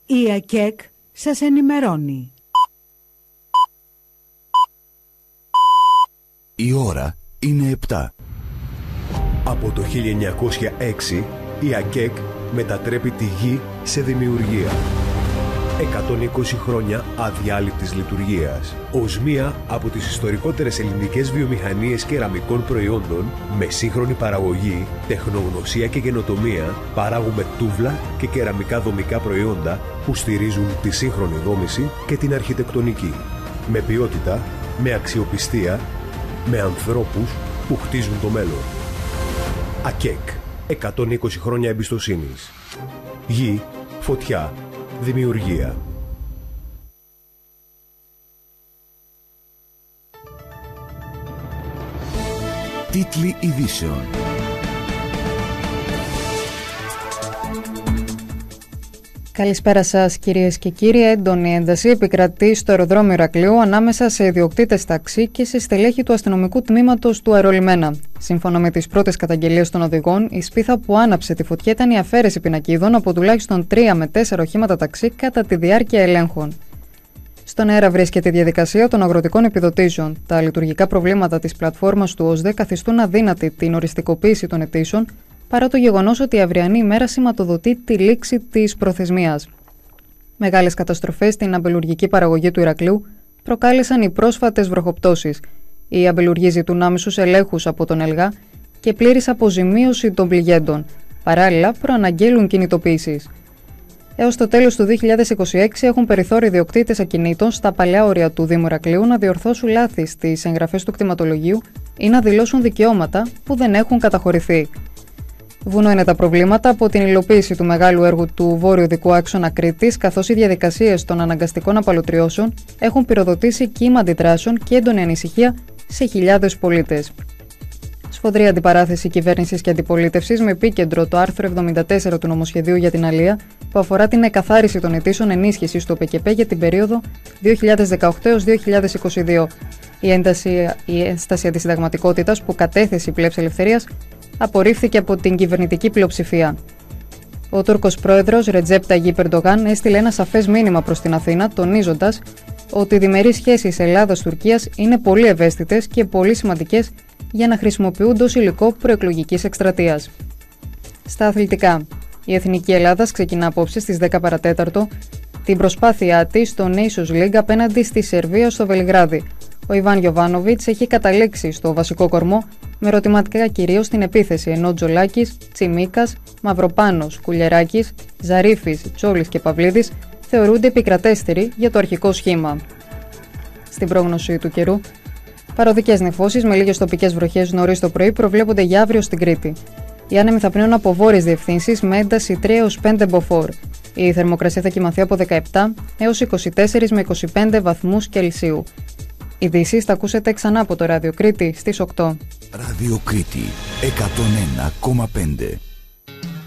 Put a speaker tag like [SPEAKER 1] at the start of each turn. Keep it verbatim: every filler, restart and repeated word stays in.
[SPEAKER 1] Η ΑΚΕΚ σας ενημερώνει.
[SPEAKER 2] Η ώρα είναι επτά.
[SPEAKER 3] Από το χίλια εννιακόσια έξι η ΑΚΕΚ μετατρέπει τη γη σε δημιουργία. εκατόν είκοσι χρόνια αδιάλειπτης λειτουργίας. Ως μία από τις ιστορικότερες ελληνικές βιομηχανίες κεραμικών προϊόντων, με σύγχρονη παραγωγή, τεχνογνωσία και καινοτομία, παράγουμε τούβλα και κεραμικά δομικά προϊόντα που στηρίζουν τη σύγχρονη δόμηση και την αρχιτεκτονική. Με ποιότητα, με αξιοπιστία, με ανθρώπους που χτίζουν το μέλλον. ΑΚΕΚ. εκατόν είκοσι χρόνια εμπιστοσύνης. Γη, φωτιά, δημιουργία.
[SPEAKER 2] Τίτλοι ειδήσεων.
[SPEAKER 4] Καλησπέρα σας κυρίες και κύριοι. Έντονη ένταση επικρατεί στο αεροδρόμιο Ηρακλείου ανάμεσα σε ιδιοκτήτες ταξί και σε στελέχη του αστυνομικού τμήματος του αερολιμένα. Σύμφωνα με τις πρώτες καταγγελίες των οδηγών, η σπίθα που άναψε τη φωτιά ήταν η αφαίρεση πινακίδων από τουλάχιστον τρία με τέσσερα οχήματα ταξί κατά τη διάρκεια ελέγχων. Στον αέρα βρίσκεται η διαδικασία των αγροτικών επιδοτήσεων. Τα λειτουργικά προβλήματα της πλατφόρμας του ΟΣΔΕ καθιστούν αδύνατη την οριστικοποίηση των αιτήσεων, παρά το γεγονός ότι η αυριανή ημέρα σηματοδοτεί τη λήξη της προθεσμίας. Μεγάλες καταστροφές στην αμπελουργική παραγωγή του Ηρακλείου προκάλεσαν οι πρόσφατες βροχοπτώσεις. Οι αμπελουργοί ζητούν άμεσους ελέγχους από τον ΕΛΓΑ και πλήρης αποζημίωση των πληγέντων. Παράλληλα, προαναγγέλουν κινητοποίησεις. Έως το τέλος του δύο χιλιάδες είκοσι έξι έχουν περιθώριο ιδιοκτήτες ακινήτων στα παλαιά όρια του Δήμου Ηρακλείου να διορθώσουν λάθη στις εγγραφές του κτηματολογίου ή να δηλώσουν δικαιώματα που δεν έχουν καταχωρηθεί. Βουνό είναι τα προβλήματα από την υλοποίηση του μεγάλου έργου του βόρειο οδικού άξονα Κρήτης, καθώς οι διαδικασίες των αναγκαστικών απαλωτριώσεων έχουν πυροδοτήσει κύμα αντιδράσεων και έντονη ανησυχία σε χιλιάδες πολίτες. Σφοδρή αντιπαράθεση κυβέρνησης και αντιπολίτευσης με επίκεντρο το άρθρο εβδομήντα τέσσερα του νομοσχεδίου για την αλεία, που αφορά την εκαθάριση των αιτήσεων ενίσχυσης του ΟΠΕΚΕΠΕ για την περίοδο δύο χιλιάδες δεκαοκτώ έως δύο χιλιάδες είκοσι δύο. Η ένταση, η ένσταση αντισυνταγματικότητας που κατέθεσε η Πλεύση Ελευθερίας απορρίφθηκε από την κυβερνητική πλειοψηφία. Ο Τούρκος πρόεδρος Ρετζέπ Ταγίπ Ερντογάν έστειλε ένα σαφές μήνυμα προς την Αθήνα, τονίζοντας ότι οι διμερείς σχέσεις Ελλάδας-Τουρκίας είναι πολύ ευαίσθητες και πολύ σημαντικές για να χρησιμοποιούνται ως υλικό προεκλογικής εκστρατείας. Στα αθλητικά, η Εθνική Ελλάδας ξεκινά απόψε στις δέκα παρατέταρτο την προσπάθειά της στο Nations League απέναντι στη Σερβία στο Βελιγράδι. Ο Ιβάν Γιοβάνοβιτς έχει καταλήξει στο βασικό κορμό με ερωτηματικά κυρίως στην επίθεση, ενώ Τζολάκης, Τσιμίκας, Μαυροπάνος, Κουλιεράκης, Ζαρίφης, Τσόλης και Παυλίδης θεωρούνται επικρατέστεροι για το αρχικό σχήμα. Στην πρόγνωση του καιρού, παροδικές νεφώσεις με λίγες τοπικές βροχές νωρίς το πρωί προβλέπονται για αύριο στην Κρήτη. Οι άνεμοι θα πνέουν από βόρειες διευθύνσεις με ένταση τρία έως πέντε μποφόρ. Η θερμοκρασία θα κυμανθεί από δεκαεπτά έως είκοσι τέσσερα με είκοσι πέντε βαθμούς Κελσίου. Ειδήσεις θα ακούσετε ξανά από το Ράδιο Κρήτη στις οκτώ.
[SPEAKER 2] Ράδιο Κρήτη εκατόν ένα κόμμα πέντε.